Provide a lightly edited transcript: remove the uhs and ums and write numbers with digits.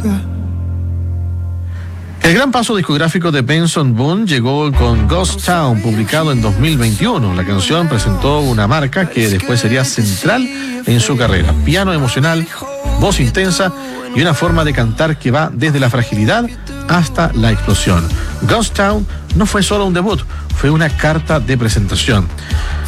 El gran paso discográfico de Benson Boone llegó con Ghost Town, publicado en 2021. La canción presentó una marca que después sería central en su carrera. Piano emocional, voz intensa y una forma de cantar que va desde la fragilidad hasta la explosión. Ghost Town no fue solo un debut, fue una carta de presentación.